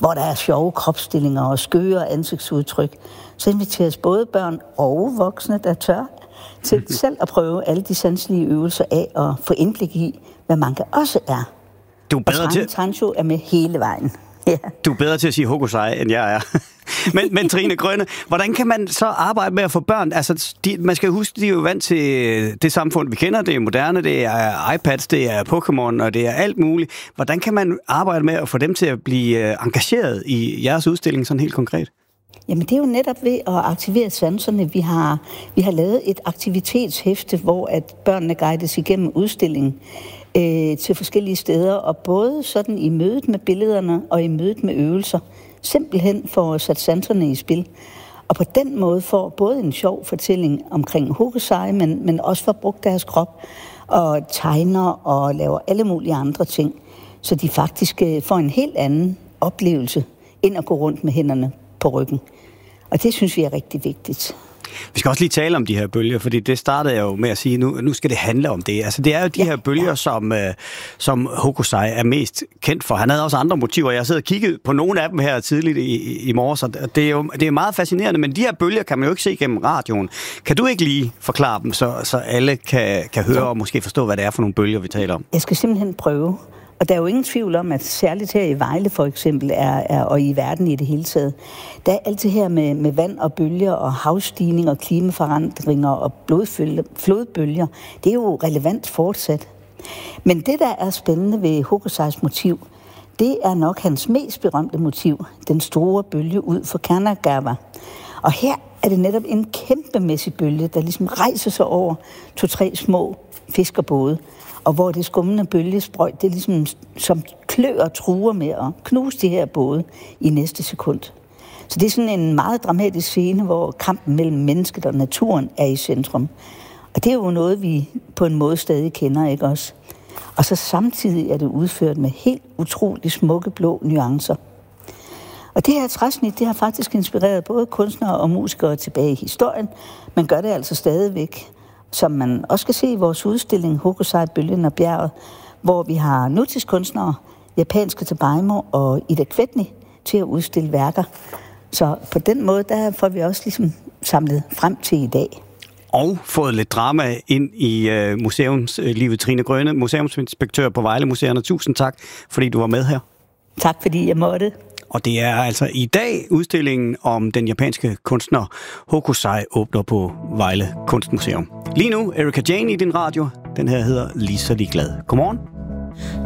hvor der er sjove kropsstillinger og skøre ansigtsudtryk, så inviteres både børn og voksne, der tør, til selv at prøve alle de sanselige øvelser af og få indblik i, hvad manke også er. Du er bedre til... Trancho er med hele vejen. Ja. Du er bedre til at sige hokusai, end jeg er. men Trine Grønne, hvordan kan man så arbejde med at få børn? Altså, man skal huske, de er jo vant til det samfund, vi kender. Det er moderne, det er iPads, det er Pokémon, og det er alt muligt. Hvordan kan man arbejde med at få dem til at blive engageret i jeres udstilling sådan helt konkret? Jamen, det er jo netop ved at aktivere sanserne. Vi har lavet et aktivitetshæfte, hvor at børnene guides igennem udstillingen til forskellige steder, og både sådan i mødet med billederne og i mødet med øvelser, simpelthen for at sætte sanserne i spil. Og på den måde får både en sjov fortælling omkring hokusai, men også får brugt deres krop og tegner og laver alle mulige andre ting, så de faktisk får en helt anden oplevelse, end at gå rundt med hænderne på ryggen. Og det synes vi er rigtig vigtigt. Vi skal også lige tale om de her bølger, fordi det startede jeg jo med at sige, nu skal det handle om det. Altså det er jo de her bølger, som Hokusai er mest kendt for. Han havde også andre motiver. Jeg sidder og kigget på nogle af dem her tidligt i morges, og det er meget fascinerende, men de her bølger kan man jo ikke se gennem radioen. Kan du ikke lige forklare dem, så alle kan høre og måske forstå, hvad det er for nogle bølger, vi taler om? Jeg skal simpelthen prøve. Og der er jo ingen tvivl om, at særligt her i Vejle for eksempel, og i verden i det hele taget, der er alt det her med vand og bølger og havstigning og klimaforandringer og flodbølger, det er jo relevant fortsat. Men det, der er spændende ved Hokusais motiv, det er nok hans mest berømte motiv, den store bølge ud for Kanagawa. Og her er det netop en kæmpemæssig bølge, der ligesom rejser sig over 2-3 små fiskerbåde, og hvor det skummende bølgesprøjt, det er ligesom som klør og truer med at knuse de her både i næste sekund. Så det er sådan en meget dramatisk scene, hvor kampen mellem mennesket og naturen er i centrum. Og det er jo noget, vi på en måde stadig kender, ikke også? Og så samtidig er det udført med helt utrolig smukke blå nuancer. Og det her træsnit, det har faktisk inspireret både kunstnere og musikere tilbage i historien. Man gør det altså stadigvæk, som man også kan se i vores udstilling Hokusai, Bølgen og Bjerget, hvor vi har nutidskunstnere, japanske Tabaimo og Ida Kvetny til at udstille værker. Så på den måde, der får vi også ligesom samlet frem til i dag. Og fået lidt drama ind i museumslivet. Trine Grønne, museumsinspektør på Vejle Museerne. Tusind tak, fordi du var med her. Tak, fordi jeg måtte. Og det er altså i dag udstillingen om den japanske kunstner Hokusai åbner på Vejle Kunstmuseum. Lige nu, Erika Jane i din radio. Den her hedder Lige så ligeglad. Godmorgen.